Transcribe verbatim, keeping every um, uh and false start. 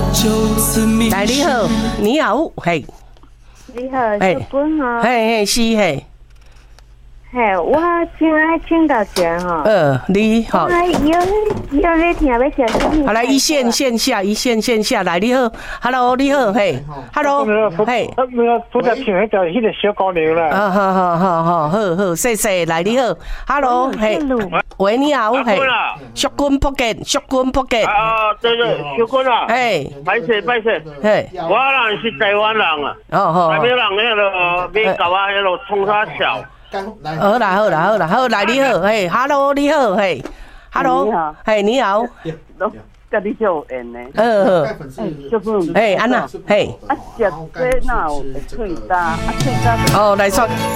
来，你好，你好，嘿， 你好，小君哦， 嘿嘿是嘿， 嘿，我真爱请教一下哈， 呃，你好， 我有有咧听要写什么？ 好来一线线下，一线线下来，你好 ，Hello， 你好，嘿 ，Hello， 嘿， 那个负责听迄条迄个小姑娘啦， 啊，好好好好好好，谢谢，来你好 ，Hello， 嘿，喂，你好，嘿，淑君福建，淑君福建， 啊，对对，小君啊， 哎， 歹势歹势， 嘿， 我人是台湾人啊， 哦好， 台湾人迄个要搞啊，迄个冲啥笑。 好啦好啦好啦好来你好，嘿 ，Hello 你好，嘿 ，Hello， 嘿你好， 甲你有缘呢。 嗯， 小君， 嘿安娜，嘿， 啊，食这哪有喙焦，啊喙焦。 哦来说。